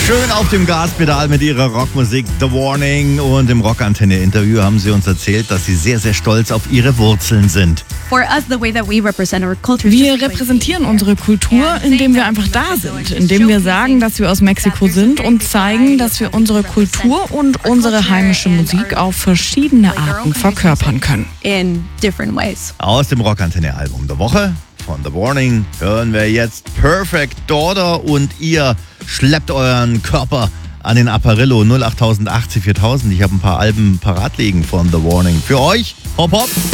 Schön auf dem Gaspedal mit ihrer Rockmusik The Warning. Und im Rockantenne-Interview haben sie uns erzählt, dass sie sehr, sehr stolz auf ihre Wurzeln sind. Wir repräsentieren unsere Kultur, indem wir einfach da sind, indem wir sagen, dass wir aus Mexiko sind und zeigen, dass wir unsere Kultur und unsere heimische Musik auf verschiedene Arten verkörpern können. Aus dem Rockantenne-Album der Woche von The Warning hören wir jetzt Perfect Daughter und ihr schleppt euren Körper an den Apparillo 08080 4000. Ich habe ein paar Alben parat liegen von The Warning. Für euch, hopp hopp.